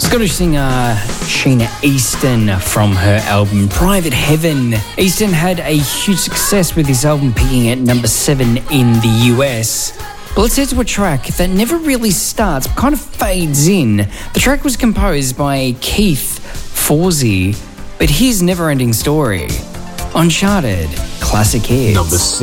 Scottish singer Sheena Easton from her album Private Heaven. Easton had a huge success with his album peaking at number 7 in the US. But let's head to a track that never really starts, but kind of fades in. The track was composed by Keith Forsey, but here's Never Ending Story. Uncharted Classic Hits.